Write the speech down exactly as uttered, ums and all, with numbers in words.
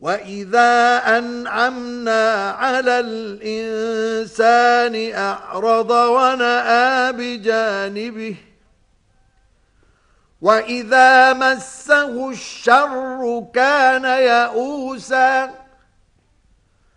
وَإِذَا أَنْعَمْنَا عَلَى الْإِنسَانِ أَعْرَضَ وَنَأَىٰ بِجَانِبِهِ وَإِذَا مَسَّهُ الشَّرُّ كَانَ يَئُوسًا